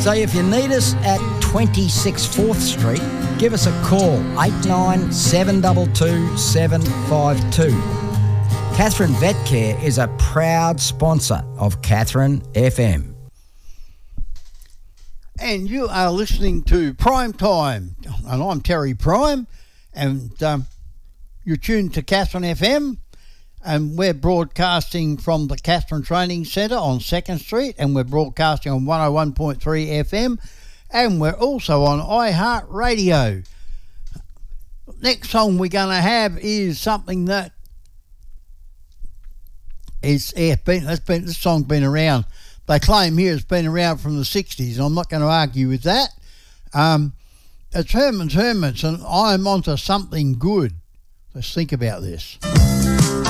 So if you need us at 26 4th Street, give us a call, 89 722 752. Catherine Vet Care is a proud sponsor of Catherine FM. And you are listening to Prime Time, and I'm Terry Prime, and you're tuned to Catherine FM, and we're broadcasting from the Catherine Training Centre on 2nd Street, and we're broadcasting on 101.3 FM, and we're also on iHeartRadio. Next song we're going to have is something that is, this song's been around. They claim here it's been around from the 60s, and I'm not going to argue with that. It's Herman's Hermits, and I'm onto something good. Let's think about this.